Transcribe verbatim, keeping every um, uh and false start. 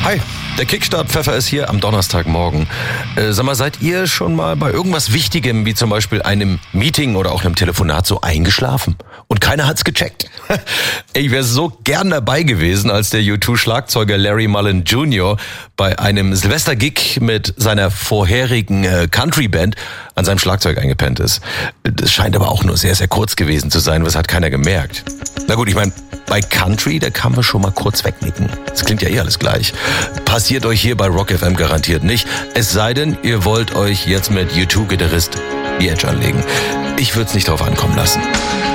Hi, der Kickstart-Pfeffer ist hier am Donnerstagmorgen. Äh, sag mal, seid ihr schon mal bei irgendwas Wichtigem, wie zum Beispiel einem Meeting oder auch einem Telefonat, so eingeschlafen? Und keiner hat's gecheckt. Ich wäre so gern dabei gewesen, als der U zwei Schlagzeuger Larry Mullen Junior bei einem Silvester-Gig mit seiner vorherigen äh, Country-Band an seinem Schlagzeug eingepennt ist. Das scheint aber auch nur sehr, sehr kurz gewesen zu sein, was hat keiner gemerkt. Na gut, ich meine, bei Country, da kann man schon mal kurz wegnicken. Das klingt ja eh alles gleich. Passiert euch hier bei Rock F M garantiert nicht. Es sei denn, ihr wollt euch jetzt mit U zwei Gitarrist The Edge anlegen. Ich würde es nicht drauf ankommen lassen.